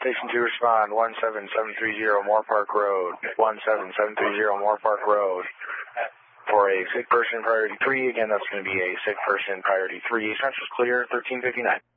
Station 2 respond, 17730 Moore Park Road, 17730 Moore Park Road. For a sick person, priority 3, again, that's going to be a sick person, priority 3. Central's clear, 1359.